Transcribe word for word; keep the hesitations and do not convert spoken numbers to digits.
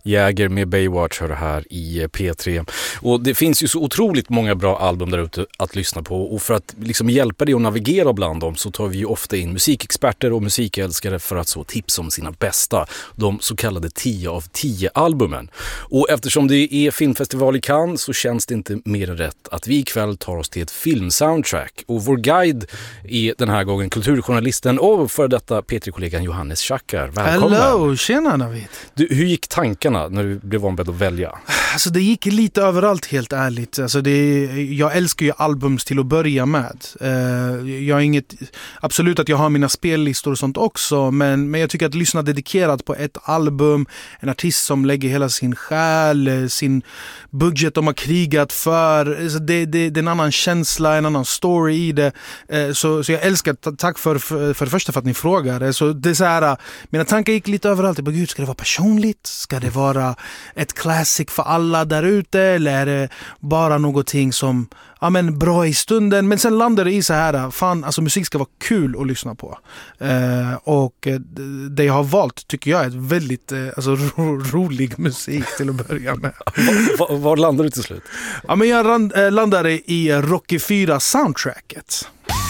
Jäger med Baywatch hör här i P tre. Och det finns ju så otroligt många bra album där ute att lyssna på. Och för att liksom hjälpa dig att navigera bland dem så tar vi ju ofta in musikexperter och musikälskare för att så tipsa om sina bästa. De så kallade tio av tio albumen. Och eftersom det är filmfestival i Cannes så känns det inte mer än rätt att vi ikväll tar oss till ett filmsoundtrack. Och vår guide är den här gången kulturjournalisten och för detta P tre-kollegan Johannes Schackar. Välkommen! Hello, tjena Navid! Du, hur gick tankarna när du blev ombedd att välja? Alltså det gick lite överallt helt ärligt. Alltså det, jag älskar ju albums till att börja med. Uh, jag har inget, absolut att jag har mina spellistor och sånt också, men, men jag tycker att lyssna dedikerat på ett album, en artist som lägger hela sin själ, sin budget de har krigat för, alltså det, det, det är en annan känsla, en annan story i det. Uh, så, så jag älskar, tack för, för, för det första för att ni frågar. Så det är så här, mina tankar gick lite överallt. Jag bara, gud, ska det vara personligt? Ska det vara ett classic för alla där ute, eller är det bara någonting som ja, men bra i stunden? Men sen landar det i så här, fan, alltså musik ska vara kul att lyssna på. Eh, och det jag har valt tycker jag är ett väldigt eh, alltså, ro- rolig musik till att börja med. var, var, var landar du till slut? Ja, men jag rand, eh, landade i Rocky fyra soundtracket.